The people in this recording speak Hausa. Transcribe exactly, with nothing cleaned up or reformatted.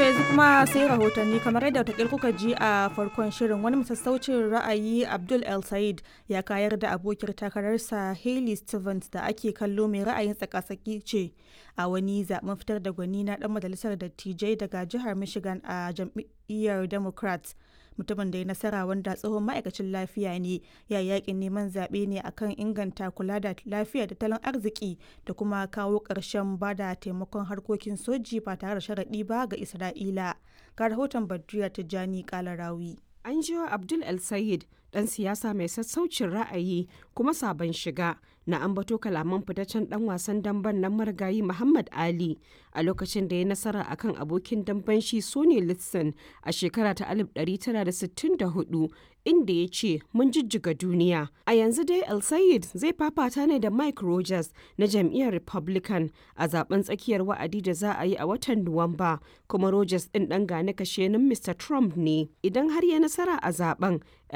yanzu kuma sai rahotanni kamar yadda watakil kuka ji a farkon shirin wani masassaucin ra'ayi Abdul El Sayed ya kayar da abokiyar takararsa Hailey Stevens da ake kallo mai ra'ayin tsaka-tsaki ce a wani zaben fitar da gwani na dan majalisar dattijai daga jihar Michigan a jam'iyyar Democrats. Mutumin da ya nasara wanda tsohon ma'aikacin lafiya ne ya yakin neman zaɓe ne akan inganta kula da lafiya da tattalin arziki da kuma kawo ƙarshen ba da taimakon harkokin soji ba tare da sharaɗi ba ga Isra'ila. Ga rahoton Badriya Tijjani Kalarawi. An jiwa Abdul El Sayed, ɗan siyasa mai sassaucin ra'ayi kuma sabon shiga, na ambato kalaman fitaccen ɗan wasan damben nan marigayi Muhammad Ali a lokacin da ya nasara akan abokin damben shi Sonny Liston a shekara ta alif ɗari tara da sittin da hudu, inda ya ce mun jijjiga duniya. A yanzu dai El Sayed zai fafata ne da Mike Rogers na jam'iyyar Republican a zaben tsakiyar wa'adi da za a yi a watan Nuwamba, kuma Rogers ɗin ɗan gane kashenin Mr. Trump ne. Idan har ya nasara a zaben,